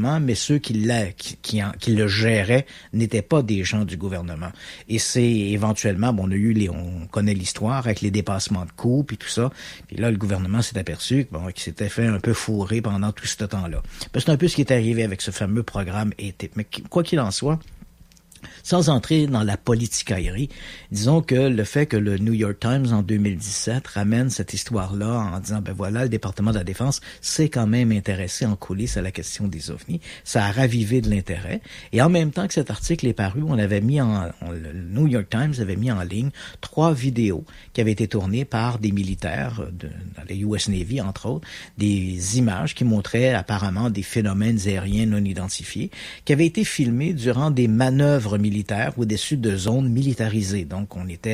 mais ceux qui le géraient n'étaient pas des gens du gouvernement. Et c'est éventuellement, bon, on connaît l'histoire avec les dépassements de coûts puis tout ça. Puis là, le gouvernement s'est aperçu qu'il s'était fait un peu fourrer pendant tout ce temps-là. Ben, c'est un peu ce qui est arrivé avec ce fameux programme ETIP. Mais quoi qu'il en soit, sans entrer dans la politicaillerie, disons que le fait que le New York Times en 2017 ramène cette histoire-là en disant, ben voilà, le département de la Défense s'est quand même intéressé en coulisses à la question des ovnis, ça a ravivé de l'intérêt. Et en même temps que cet article est paru, le New York Times avait mis en ligne 3 vidéos qui avaient été tournées par des militaires dans les US Navy, entre autres, des images qui montraient apparemment des phénomènes aériens non identifiés, qui avaient été filmés durant des manœuvres militaires au-dessus de zones militarisées. Donc,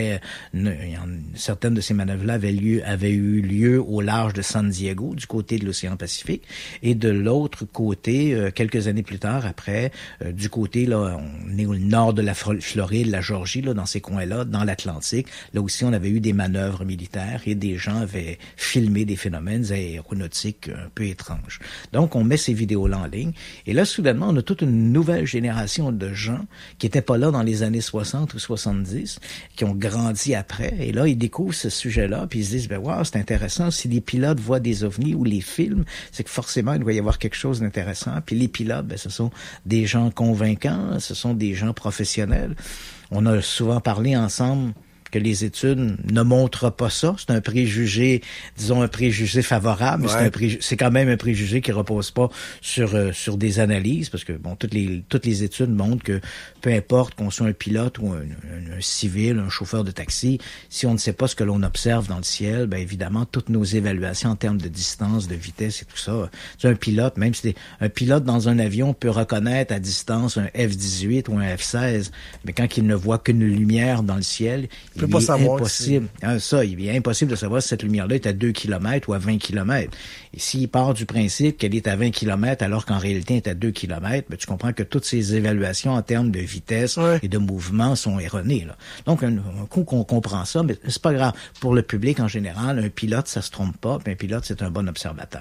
certaines de ces manœuvres-là avaient eu lieu au large de San Diego, du côté de l'océan Pacifique, et de l'autre côté, quelques années plus tard, après, du côté, là, on est au nord de la Floride, la Georgie, là, dans ces coins-là, dans l'Atlantique. Là aussi, on avait eu des manœuvres militaires et des gens avaient filmé des phénomènes aéronautiques un peu étranges. Donc, on met ces vidéos-là en ligne, et là, soudainement, on a toute une nouvelle génération de gens qui n'étaient pas là dans les années 60 ou 70, qui ont grandi après, et là, ils découvrent ce sujet-là, puis ils se disent, ben wow, c'est intéressant, si les pilotes voient des ovnis ou les films, c'est que forcément, il doit y avoir quelque chose d'intéressant, puis les pilotes, ben, ce sont des gens convaincants, ce sont des gens professionnels. On a souvent parlé ensemble que les études ne montrent pas ça. C'est un préjugé, disons un préjugé favorable, mais ouais. C'est quand même un préjugé qui repose pas sur des analyses, parce que bon, toutes les études montrent que peu importe qu'on soit un pilote ou un civil, un chauffeur de taxi, si on ne sait pas ce que l'on observe dans le ciel, ben évidemment toutes nos évaluations en termes de distance, de vitesse et tout ça, c'est un pilote, même si un pilote dans un avion peut reconnaître à distance un F-18 ou un F-16, mais quand il ne voit qu'une lumière dans le ciel, il est impossible. Il est impossible de savoir si cette lumière-là est à 2 km ou à 20 km. Et s'il part du principe qu'elle est à 20 km alors qu'en réalité elle est à 2 km, ben, tu comprends que toutes ces évaluations en termes de vitesse et de mouvement sont erronées, là. Donc, un coup qu'on comprend ça, mais c'est pas grave. Pour le public en général, un pilote, ça se trompe pas, puis un pilote, c'est un bon observateur.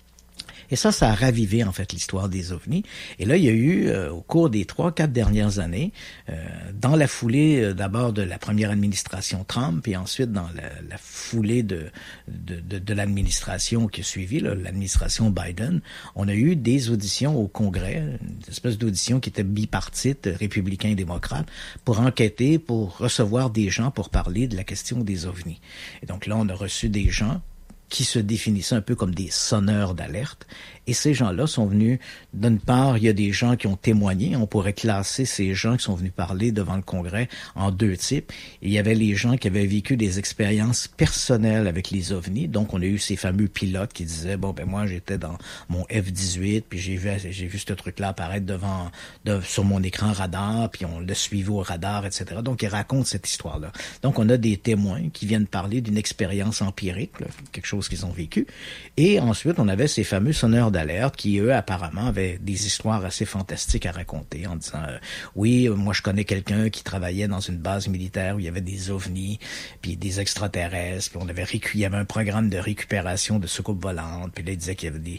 Et ça a ravivé, en fait, l'histoire des ovnis. Et là, il y a eu, au cours des 3-4 dernières années, dans la foulée d'abord de la première administration Trump, et ensuite dans la foulée de l'administration qui a suivi, là, l'administration Biden, on a eu des auditions au Congrès, une espèce d'audition qui était bipartite, républicains et démocrates, pour enquêter, pour recevoir des gens pour parler de la question des ovnis. Et donc là, on a reçu des gens qui se définissaient un peu comme des sonneurs d'alerte. Et ces gens-là sont venus, d'une part, il y a des gens qui ont témoigné, on pourrait classer ces gens qui sont venus parler devant le Congrès en 2 types. Et il y avait les gens qui avaient vécu des expériences personnelles avec les ovnis. Donc, on a eu ces fameux pilotes qui disaient, bon, ben moi, j'étais dans mon F-18, puis j'ai vu ce truc-là apparaître sur mon écran radar, puis on le suivait au radar, etc. Donc, ils racontent cette histoire-là. Donc, on a des témoins qui viennent parler d'une expérience empirique, là, quelque chose qu'ils ont vécu. Et ensuite, on avait ces fameux sonneurs d'alerte qui, eux, apparemment, avaient des histoires assez fantastiques à raconter en disant oui, moi, je connais quelqu'un qui travaillait dans une base militaire où il y avait des ovnis, puis des extraterrestres, puis il y avait un programme de récupération de soucoupes volantes, puis là, il disait qu'il y avait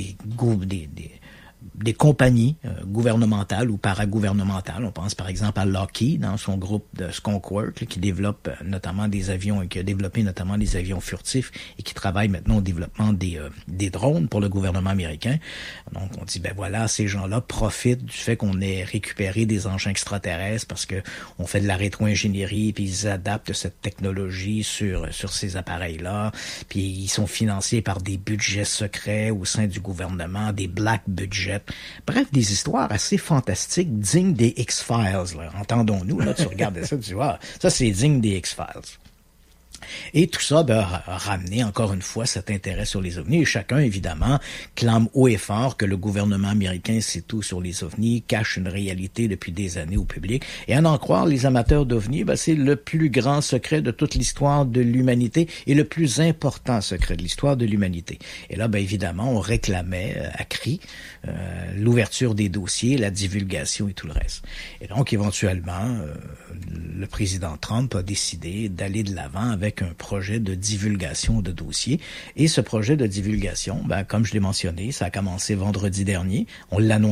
des compagnies gouvernementales ou paragouvernementales. On pense par exemple à Lockheed, dans son groupe de Skunk Works, qui développe notamment des avions, qui a développé notamment des avions furtifs et qui travaille maintenant au développement des drones pour le gouvernement américain. Donc on dit, ben voilà, ces gens-là profitent du fait qu'on ait récupéré des engins extraterrestres parce que on fait de la rétro-ingénierie, puis ils adaptent cette technologie sur ces appareils-là, puis ils sont financés par des budgets secrets au sein du gouvernement, des black budgets. Bref, des histoires assez fantastiques, dignes des X-Files, là. Entendons-nous, là, tu regardais ça, tu vois, ça c'est digne des X-Files. Et tout ça a ramené encore une fois cet intérêt sur les ovnis. Et chacun, évidemment, clame haut et fort que le gouvernement américain sait tout sur les ovnis, cache une réalité depuis des années au public. Et à n'en croire les amateurs d'ovnis, c'est le plus grand secret de toute l'histoire de l'humanité et le plus important secret de l'histoire de l'humanité. Et là, évidemment, on réclamait à cri l'ouverture des dossiers, la divulgation et tout le reste. Et donc, éventuellement, le président Trump a décidé d'aller de l'avant avec un projet de divulgation de dossiers. Et ce projet de divulgation, comme je l'ai mentionné, ça a commencé vendredi dernier. On l'annonce